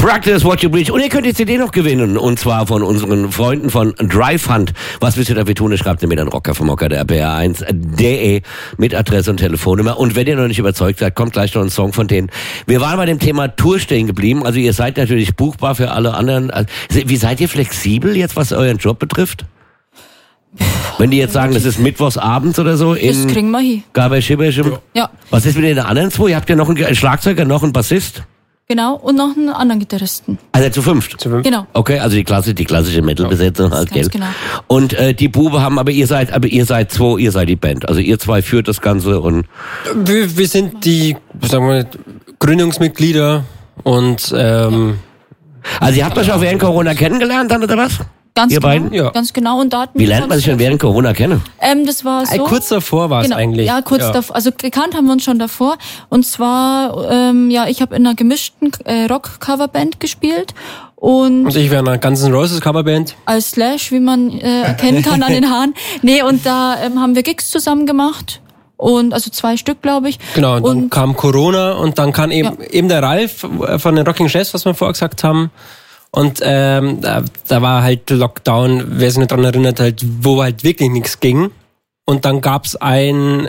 Practice What You Preach. Und ihr könnt die CD noch gewinnen. Und zwar von unseren Freunden von Drive Hunt. Was müsst ihr dafür tun? Schreibt ihr mir dann Rocker vom Hocker der RPR1.de mit Adresse und Telefonnummer. Und wenn ihr noch nicht überzeugt seid, kommt gleich noch ein Song von denen. Wir waren bei dem Thema Tour stehen geblieben. Also ihr seid natürlich buchbar für alle anderen. Wie seid ihr flexibel jetzt, was euren Job betrifft? Wenn die jetzt sagen, das ist mittwochs abends oder so in das kriegen wir hin. Gaberschibberschim. Ja. Was ist mit den anderen zwei? Ihr habt ja noch einen Schlagzeuger, noch einen Bassist. Genau, und noch einen anderen Gitarristen. Also zu fünft? Genau. Okay, also die klassische Metal-Besetzung halt, gell? Genau. Und die Bube haben, ihr seid zwei, ihr seid die Band. Also ihr zwei führt das Ganze und... Wir sind die, sagen wir, Gründungsmitglieder und Also ihr habt euch auch während Corona kennengelernt dann, oder was? Ganz ihr genau, beiden? Ja. Ganz genau. Und da Wie lernt man sich denn während Corona kennen? Das war so. kurz davor war es eigentlich. Ja, kurz davor. Also gekannt haben wir uns schon davor. Und zwar, ich habe in einer gemischten Rock-Coverband gespielt. Und ich wäre in einer Guns N' Roses Coverband. Als Slash, wie man erkennen kann an den Haaren. Nee, und da haben wir Gigs zusammen gemacht. Und also 2 Stück, glaube ich. Genau, und dann kam Corona und dann kam eben der Ralf von den Rocking Chefs, was wir vorher gesagt haben. Und da war halt Lockdown, wer sich nicht daran erinnert, halt, wo halt wirklich nichts ging. Und dann gab's ein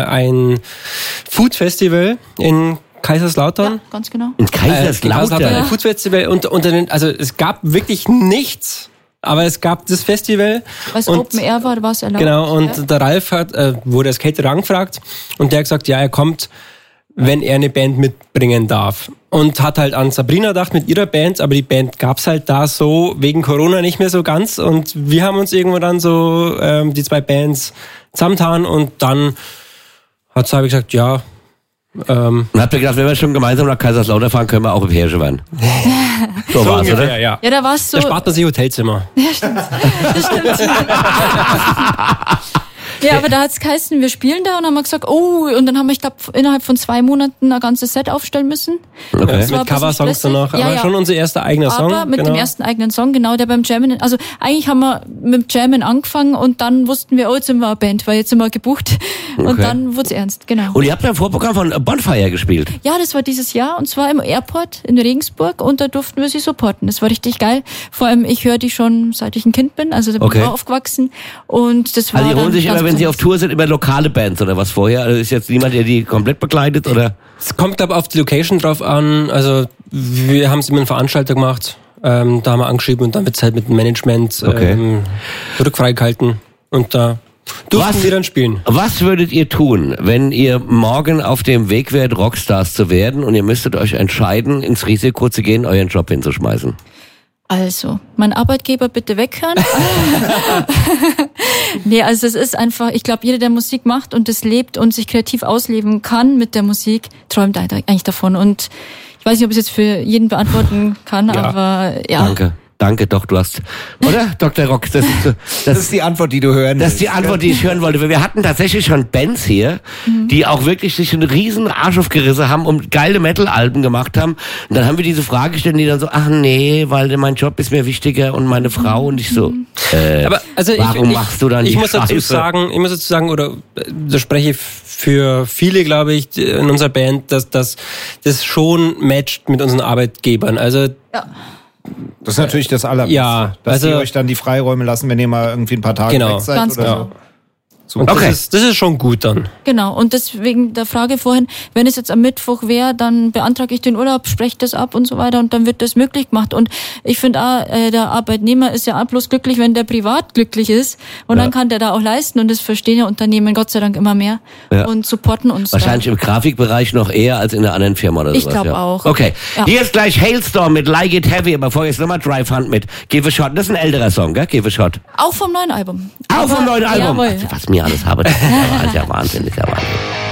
Food Festival in Kaiserslautern. Ja, ganz genau. In Kaiserslautern? Ein Food Festival also es gab wirklich nichts. Aber es gab das Festival. Weil es Open Air war es erlaubt. Genau, und der Ralf wurde als Caterer angefragt und der hat gesagt, ja, er kommt, wenn er eine Band mitbringen darf. Und hat halt an Sabrina gedacht mit ihrer Band, aber die Band gab's halt da so wegen Corona nicht mehr so ganz. Und wir haben uns irgendwo dann so die 2 Bands zusammengetan und dann habe ich gesagt, ja. Und habt ihr gedacht, wenn wir schon gemeinsam nach Kaiserslautern fahren, können wir auch im Hirsche werden? So war's, ungefähr, oder? Ja, da war's so. Da spart man sich Hotelzimmer. Ja, stimmt. Das stimmt. Ja, aber da hat's geheißen, wir spielen da und haben wir gesagt, und dann haben wir, ich glaube, innerhalb von 2 Monaten ein ganzes Set aufstellen müssen. Okay. Mit Coversongs danach, aber schon unser erster eigener Song. Aber mit dem ersten eigenen Song, genau, der beim Jammen, also eigentlich haben wir mit dem Jammen angefangen und dann wussten wir, jetzt sind wir eine Band, weil jetzt sind wir gebucht und dann wurd's ernst, genau. Und ihr habt ja im Vorprogramm von Bonfire gespielt. Ja, das war dieses Jahr und zwar im Airport in Regensburg und da durften wir sie supporten. Das war richtig geil. Vor allem, ich höre die schon seit ich ein Kind bin, also da bin ich auch aufgewachsen und das war Also die holen sich ganz immer, wenn sie auf Tour sind, immer lokale Bands oder was vorher? Also ist jetzt niemand, der die komplett begleitet, oder? Es kommt, glaube ich, auf die Location drauf an. Also wir haben es immer einen Veranstalter gemacht. Da haben wir angeschrieben und dann wird es halt mit dem Management rückfrei gehalten. Und da durften wir dann spielen. Was würdet ihr tun, wenn ihr morgen auf dem Weg wärt, Rockstars zu werden und ihr müsstet euch entscheiden, ins Risiko zu gehen, euren Job hinzuschmeißen? Also, mein Arbeitgeber bitte weghören. Nee, also es ist einfach, ich glaube, jeder, der Musik macht und das lebt und sich kreativ ausleben kann mit der Musik, träumt eigentlich davon. Und ich weiß nicht, ob ich es jetzt für jeden beantworten kann, aber ja. Danke, doch, du hast, oder? Dr. Rock, das ist die Antwort, die du hören willst. Das ist die Antwort, die ich hören wollte. Wir hatten tatsächlich schon Bands hier, die auch wirklich sich einen riesen Arsch aufgerissen haben und geile Metal-Alben gemacht haben. Und dann haben wir diese Frage gestellt, die dann so, ach nee, weil mein Job ist mir wichtiger und meine Frau und ich so, aber also warum machst du dann die Scheiße? Ich muss dazu sagen, oder da spreche ich für viele, glaube ich, in unserer Band, dass das schon matcht mit unseren Arbeitgebern. Also das ist natürlich das Allerbeste. Ja, dass sie euch dann die Freiräume lassen, wenn ihr mal irgendwie ein paar Tage weg seid. Ganz oder genau. so. Und das ist schon gut dann. Genau, und deswegen der Frage vorhin, wenn es jetzt am Mittwoch wäre, dann beantrage ich den Urlaub, spreche das ab und so weiter und dann wird das möglich gemacht. Und ich finde auch, der Arbeitnehmer ist ja auch bloß glücklich, wenn der privat glücklich ist und dann kann der da auch leisten und das verstehen ja Unternehmen Gott sei Dank immer mehr und supporten uns. Wahrscheinlich im Grafikbereich noch eher als in einer anderen Firma oder sowas. Ich glaube auch. Okay, hier ist gleich Hailstorm mit Like It Heavy, aber vorher ist nochmal Drive Hunt mit Give a Shot. Das ist ein älterer Song, gell? Give a Shot. Auch vom neuen Album. Auch vom neuen Album. Jawohl. Was mir alles habe, das ist ja Wahnsinn, das ist ja Wahnsinn.